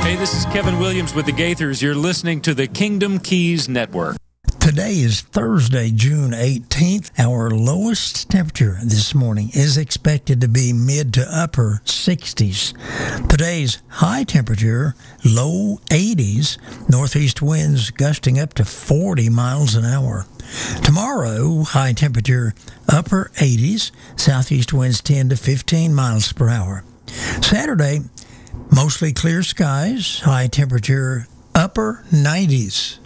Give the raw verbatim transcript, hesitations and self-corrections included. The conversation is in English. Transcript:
Hey, this is Kevin Williams with the Gaithers. You're listening to the Kingdom Keys Network. Today is Thursday, June eighteenth. Our lowest temperature this morning is expected to be mid to upper sixties. Today's high temperature, low eighties, northeast winds gusting up to forty miles an hour. Tomorrow, high temperature, upper eighties, southeast winds ten to fifteen miles per hour. Saturday, mostly clear skies, high temperature, upper nineties.